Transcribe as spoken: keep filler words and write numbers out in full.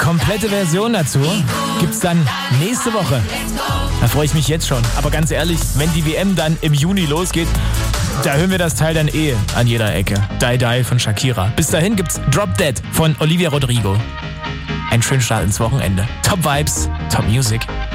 komplette Version dazu gibt's dann nächste Woche. Da freue ich mich jetzt schon. Aber ganz ehrlich, wenn die W M dann im Juni losgeht, da hören wir das Teil dann eh an jeder Ecke. Die Die von Shakira. Bis dahin gibt's Drop Dead von Olivia Rodrigo. Einen schönen Start ins Wochenende. Top Vibes, Top Music.